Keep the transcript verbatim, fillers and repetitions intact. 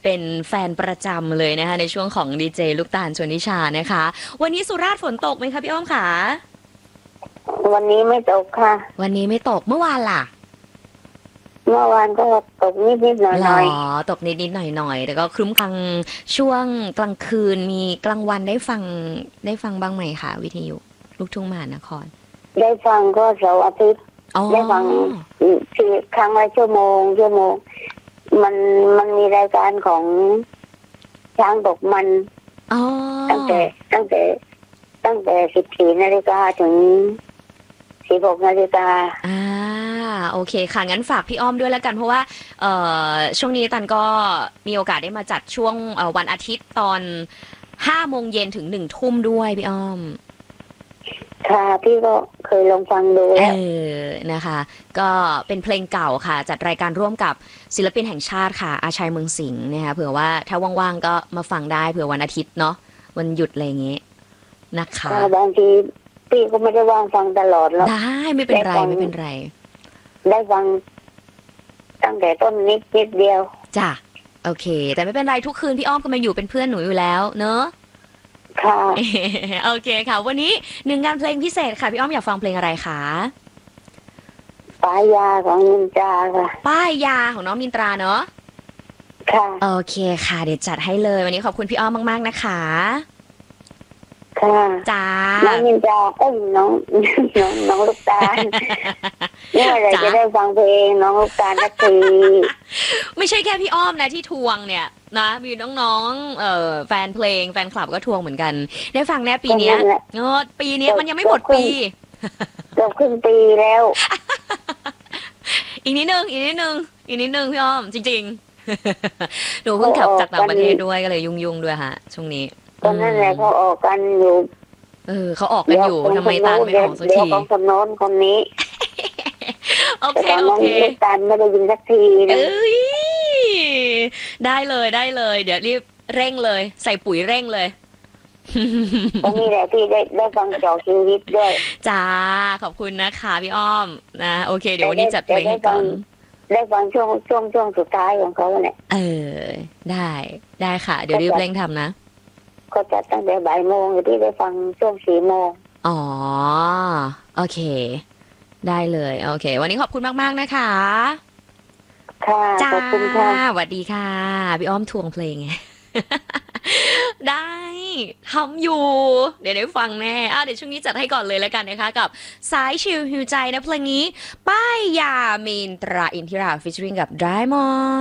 เป็นแฟนประจำเลยนะคะในช่วงของดีเจลูกตาลชวนนิชานะคะวันนี้สุราษฎร์ฝนตกไหมคะพี่อ้อมคะวันนี้ไม่ตกค่ะวันนี้ไม่ตกเมื่อวานล่ะเมื่อวานก็ตกนิดนิดหน่อยหน่อยตกนิดนิดหน่อยหน่อยแต่ก็ครึ้มกลางช่วงกลางคืนมีกลางวันได้ฟังได้ฟังบ้างไหมคะวิทยุลูกทุ่งมหานครได้ฟังก็เสาร์อาทิตย์ได้ฟังคือครั้งละชั่วโมงชั่วโมงมันมันมีรายการของช้างตกมันตั้งแต่ตั้งแต่ตั้งแต่สิบสี่นาฬิกาถึงสิบหกนาฬิกาอ่าโอเคค่ะงั้นฝากพี่อ้อมด้วยแล้วกันเพราะว่าเอ่อช่วงนี้ตันก็มีโอกาสได้มาจัดช่วงวันอาทิตย์ตอนห้าโมงเย็นถึงหนึ่งทุ่มด้วยพี่อ้อมค่ะพี่ก็เคยลองฟังดูแล้วเออนะคะก็เป็นเพลงเก่าค่ะจัดรายการร่วมกับศิลปินแห่งชาติค่ะอาชัยเมืองสิงห์นะคะเผื่อว่าถ้าว่างๆก็มาฟังได้เผื่อวันอาทิตย์เนาะวันหยุดอะไรอย่างเงี้ยนะคะบางทีพี่ก็ไม่ได้ว่างฟังตลอดแล้วได้ไม่เป็นไรไม่เป็นไรได้ฟังตั้งแต่ต้นนิดนิดเดียวจ้ะโอเคแต่ไม่เป็นไรทุกคืนพี่อ้อมก็มาอยู่เป็นเพื่อนหนูอยู่แล้วเนอะค่ะโอเคค่ะวันนี้หนึ่งงานเพลงพิเศษค่ะพี่อ้อมอยากฟังเพลงอะไรคะป้ายยาของนินจาค่ะป้ายยาของน้องมินตราเนอะค่ะโอเคค่ะเดี๋ยวจัดให้เลยวันนี้ขอบคุณพี่อ้อมมากๆนะคะค่ะจ้าน้องนินจาเอ้ยน้องน้องน้องลูกตาลเมื่อไรจะได้ฟังเพลงน้องลูกตาลสักทีไม่ใช่แค่พี่อ้อมนะที่ทวงเนี่ยนะมีน้องๆเอ่อแฟนเพลงแฟนคลับก็ทวงเหมือนกันได้ฟังแน่ปีนี้เออปีนี้มันยังไม่หมดปีเกือบครึ่งปีแล้วอีกนิดนึงอีกนิดนึงอีกนิดนึงพี่อ้อมจริงๆหนูเพิ่งกลับจากต่างประเทศด้วยก็เลยยุ่งๆด้วยฮะช่วงนี้ตอนนั้นแหละเขาออกกันอยู่เออเขาออกกันอยู่ทำไมตาลไม่ออกสักทีเดี๋ยวของคนโน้นคนนี้โอเคโอเคตาลไม่ได้ยินสักทีนะได้เลยได้เลยเดี๋ยวรีบเร่งเลยใส่ปุ๋ยเร่งเลยตรงนี้แหละที่ได้ได้ฟังเจาะชีวิตด้วยจ้าขอบคุณนะคะพี่อ้อมนะโอเคเดี๋ยววันนี้จัดเพลงให้ก่อนได้ฟังช่วงช่วงช่วงสุดท้ายของเขาเนี่ยเออได้ได้ค่ะเดี๋ยวรีบเร่งทำนะก็จัดตั้งแต่บ่ายโมงที่ได้ฟังช่วงสี่โมงอ๋อโอเคได้เลยโอเควันนี้ขอบคุณมากๆนะคะค่ะขอบคุณค่ะสวัสดีค่ะพี่อ้อมทวงเพลงไงได้ทำอยู่เดี๋ยวได้ฟังแน่อ่ะเดี๋ยวช่วงนี้จัดให้ก่อนเลยแล้วกันนะคะกับสายชิลฮิวใจนะเพลงนี้ป้ายยามีนตราอินทิราฟิชชิ่งกับไดมอนด์